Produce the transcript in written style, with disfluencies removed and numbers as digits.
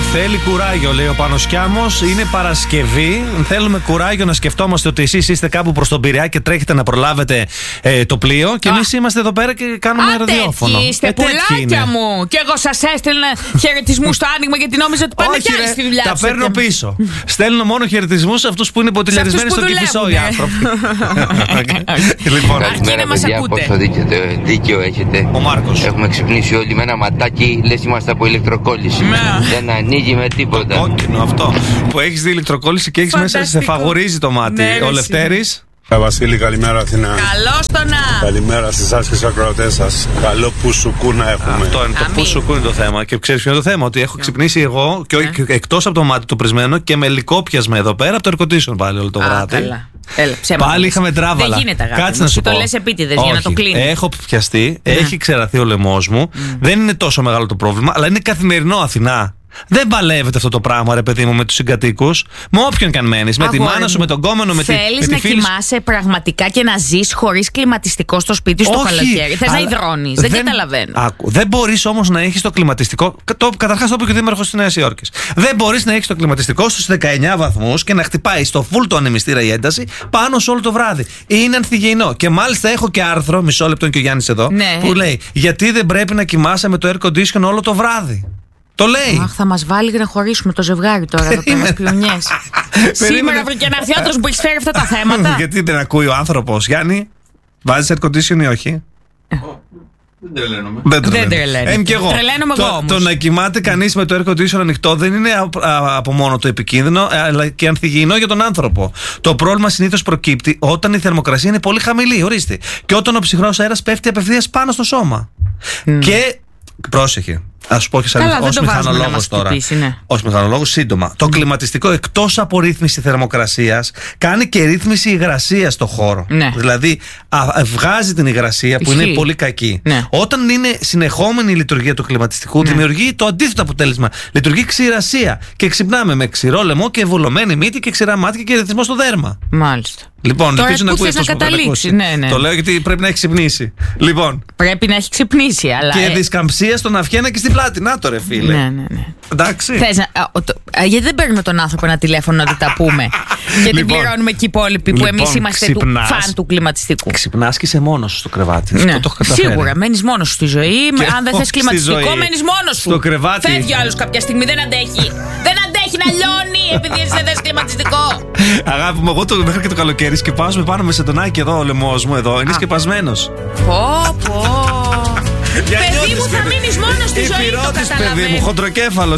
Θέλει κουράγιο, λέει ο Πάνος Κιάμος. Είναι Παρασκευή. Θέλουμε κουράγιο να σκεφτόμαστε ότι εσείς είστε κάπου προς τον Πειραιά και τρέχετε να προλάβετε το πλοίο. Και εμείς είμαστε εδώ πέρα και κάνουμε ραδιόφωνο. Τέτοιοι είστε, πουλάκια μου. Και εγώ σας έστελνα χαιρετισμούς στο άνοιγμα γιατί νόμιζα ότι πάνε κι άλλοι στη δουλειά. Τα παίρνω πίσω. Στέλνω μόνο χαιρετισμούς σε αυτούς που είναι ποτηλιαρισμένοι στο Κηφισό οι άνθρωποι. Λοιπόν, καλημέρα παιδιά, πόσο δίκαιο έχετε. Ο Μάρκος. Έχουμε ξυπνήσει όλοι με ένα ματάκι, λες είμαστε από ηλεκτροκόλληση. Δεν ανοίγει με τίποτα. Κόκκινο αυτό. Που έχεις δει ηλεκτροκόλληση και έχεις μέσα, σε φαγορίζει το μάτι. Ο Λευτέρης. Βασίλη, καλημέρα Αθηνά. Καλώς το να. Καλημέρα σε εσάς και στους ακροατές σας. Καλό πουσουκού να έχουμε. Αυτό είναι το πουσουκού είναι το θέμα. Και ξέρεις ποιο είναι το θέμα? Ότι έχω ξυπνήσει εγώ και εκτός από το μάτι το πρισμένο και με λυκόπιασμα εδώ πέρα από το air condition πάλι όλο το βράδυ. Πάλι είχαμε τράβαλα. Δεν γίνεται, αγάπη. Κάτσε να σου πω. Το λες επίτηδες για να το κλείνεις. Έχω πιαστεί, έχει ξεραθεί ο λαιμός μου. Δεν είναι τόσο μεγάλο το πρόβλημα, αλλά είναι καθημερινό Αθηνά. Δεν παλεύεται αυτό το πράγμα, ρε παιδί μου, με τους συγκατοίκους. Με όποιον και αν μένεις. Με τη μάνα σου, με τον κόμενο, με τη φίλη σου. Θέλεις να κοιμάσαι πραγματικά και να ζεις χωρίς κλιματιστικό στο σπίτι σου το καλοκαίρι? Θες να υδρώνεις? Δεν καταλαβαίνω. Δεν μπορείς όμως να έχεις το κλιματιστικό. Καταρχάς, το είπε και ο δήμαρχος της Νέας Υόρκης. Δεν μπορείς να έχεις το κλιματιστικό στους 19 βαθμούς και να χτυπάει στο full το ανεμιστήρα η ένταση πάνω σε όλο το βράδυ. Είναι ανθυγιεινό. Και μάλιστα έχω και άρθρο, μισό λεπτό και ο Γιάννης εδώ, που λέει γιατί δεν πρέπει να κοιμάσαι με το air condition όλο το βράδυ. Το λέει. Αχ, θα μας βάλει να χωρίσουμε το ζευγάρι τώρα εδώ πέρα στις πλουνιές. Σήμερα βρήκε να έρθει άντρας που έχει φέρει αυτά τα θέματα. Γιατί δεν ακούει ο άνθρωπος, Γιάννη? Βάζεις air condition ή όχι? Δεν τρελαίνομαι. Και εγώ. Τρελαίνομαι εγώ όμως. Το να κοιμάται κανείς με το air condition ανοιχτό δεν είναι από μόνο το επικίνδυνο, αλλά και ανθυγιεινό για τον άνθρωπο. Το πρόβλημα συνήθως προκύπτει όταν η θερμοκρασία είναι πολύ χαμηλή, ορίστε. Και όταν ο ψυχρός αέρας πέφτει απευθείας πάνω στο σώμα. Και πρόσεχε. Α σου πω και σαν ως μηχανολόγος τώρα. Ως μηχανολόγος, σύντομα. Το κλιματιστικό εκτός από ρύθμιση θερμοκρασίας κάνει και ρύθμιση υγρασίας στο χώρο. Δηλαδή βγάζει την υγρασία που είναι πολύ κακή. Όταν είναι συνεχόμενη η λειτουργία του κλιματιστικού, δημιουργεί το αντίθετο αποτέλεσμα. Λειτουργεί ξηρασία. Και ξυπνάμε με ξηρό λαιμό και βουλωμένη μύτη και ξηρά μάτια και ρυθμό στο δέρμα. Μάλιστα. Λοιπόν, ελπίζω να ακούει αυτό που καταλήξει. Το λέω γιατί πρέπει να έχει ξυπνήσει. Λοιπόν. Πρέπει να έχει ξυπνήσει, αλλά. Και δισκαμψία στον αυχένα και στην πλάτη. Να το ρε φίλε. Ναι. Εντάξει. Γιατί δεν παίρνουμε τον άνθρωπο ένα τηλέφωνο να τα πούμε? Γιατί πληρώνουμε και οι υπόλοιποι που εμείς είμαστε φαν του κλιματιστικού. Ξυπνάς και είσαι μόνος στο κρεβάτι. Αυτό το έχω καταφέρει. Σίγουρα, μένεις μόνος σου στη ζωή. Αν δεν θες κλιματιστικό, μένεις μόνος σου. Στο κρεβάτι. Φεύγει ο άλλος κάποια στιγμή, δεν αντέχει. Δεν αντέχει να λιώνει επειδή δεν θες κλιματιστικό. Αγάπη μου, εγώ μέχρι και το καλοκαίρι σκεπάζομαι πάνω με σεντονάκι εδώ, ο λαιμός μου εδώ. Είναι σκεπασμένος. Παιδί μου, θα μείνεις μόνος στη ζωή. Υπηρώτης, παιδί μου, χοντροκέφαλος.